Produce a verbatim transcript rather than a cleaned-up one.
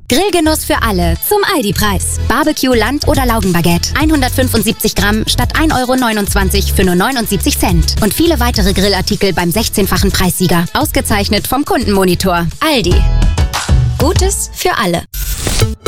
Grillgenuss für alle zum Aldi-Preis. Barbecue, Land- oder Laugenbaguette. hundertfünfundsiebzig Gramm statt ein Euro neunundzwanzig für nur neunundsiebzig Cent. Und viele weitere Grillartikel beim sechzehnfachen Preissieger. Ausgezeichnet vom Kundenmonitor. Aldi. Gutes für alle.